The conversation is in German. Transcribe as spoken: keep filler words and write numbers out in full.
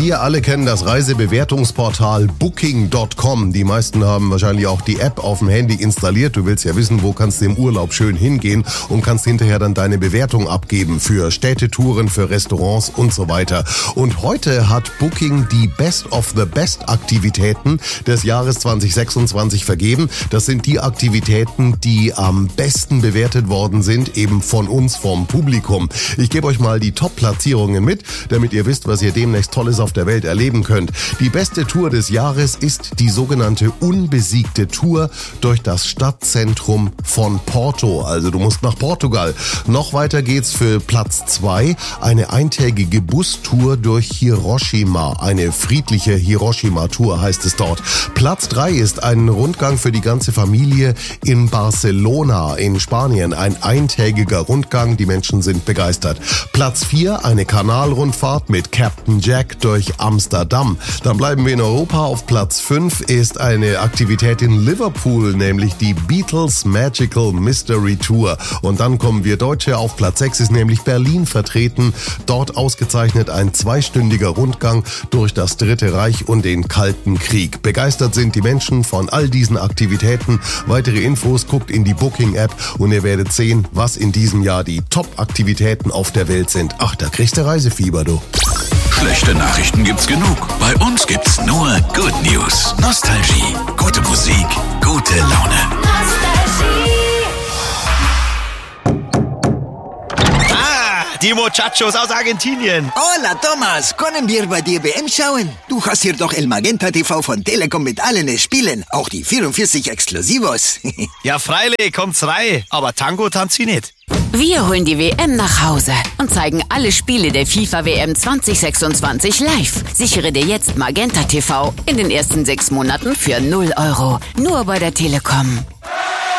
Wir alle kennen das Reisebewertungsportal Booking Punkt com. Die meisten haben wahrscheinlich auch die App auf dem Handy installiert. Du willst ja wissen, wo kannst du im Urlaub schön hingehen und kannst hinterher dann deine Bewertung abgeben für Städtetouren, für Restaurants und so weiter. Und heute hat Booking die Best of the Best Aktivitäten des Jahres zwanzig sechsundzwanzig vergeben. Das sind die Aktivitäten, die am besten bewertet worden sind, eben von uns, vom Publikum. Ich gebe euch mal die Top-Platzierungen mit, damit ihr wisst, was ihr demnächst Tolles auf der Welt erleben könnt. Die beste Tour des Jahres ist die sogenannte unbesiegte Tour durch das Stadtzentrum von Porto. Also du musst nach Portugal. Noch weiter geht's für Platz zwei, eine eintägige Bustour durch Hiroshima. Eine friedliche Hiroshima-Tour heißt es dort. Platz drei ist ein Rundgang für die ganze Familie in Barcelona in Spanien. Ein eintägiger Rundgang, die Menschen sind begeistert. Platz vier, eine Kanalrundfahrt mit Captain Jack durch Amsterdam. Dann bleiben wir in Europa. Auf Platz fünf ist eine Aktivität in Liverpool, nämlich die Beatles Magical Mystery Tour. Und dann kommen wir Deutsche. Auf Platz sechs ist nämlich Berlin vertreten. Dort ausgezeichnet ein zweistündiger Rundgang durch das Dritte Reich und den Kalten Krieg. Begeistert sind die Menschen von all diesen Aktivitäten. Weitere Infos guckt in die Booking-App und ihr werdet sehen, was in diesem Jahr die Top-Aktivitäten auf der Welt sind. Ach, da kriegst du Reisefieber, du. Schlechte Nachrichten gibt's genug. Bei uns gibt's nur Good News. Nostalgie, gute Musik, gute Laune. Ah, die Muchachos aus Argentinien. Hola, Thomas. Können wir bei dir W M schauen? Du hast hier doch El Magenta T V von Telekom mit allen Spielen. Auch die vierundvierzig Exklusivos. Ja, freilich, kommt's rein. Aber Tango tanzt sie nicht. Wir holen die W M nach Hause und zeigen alle Spiele der FIFA W M zwanzig sechsundzwanzig live. Sichere dir jetzt Magenta T V in den ersten sechs Monaten für null Euro. Nur bei der Telekom.